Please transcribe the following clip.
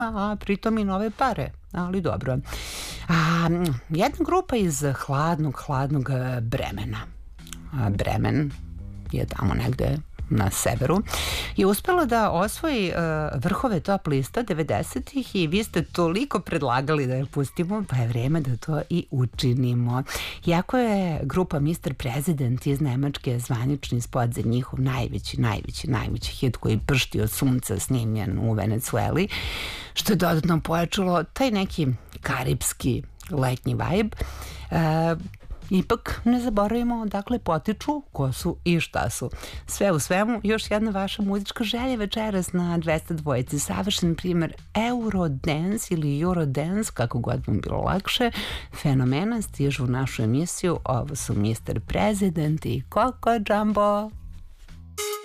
a pritom i nove pare, ali dobro. Jedna grupa iz hladnog Bremena. Bremen je tamo negde na severu, je uspela da osvoji vrhove top lista 90-ih i vi ste toliko predlagali da je pustimo, pa je vreme da to i učinimo. Iako je grupa Mr. President iz Nemačke zvanični spot za njihov najveći hit koji pršti od sunca snimljen u Venecueli, što je dodatno pojačalo taj neki karipski letnji vibe, ipak ne zaboravimo odakle potiču, ko su i šta su. Sve u svemu, još jedna vaša muzička želja večeras na 202. Savršen primer Eurodance ili Eurodance, kako god vam bilo lakše, fenomena stižu u našu emisiju. Ovo su Mr. President i Coco Jumbo.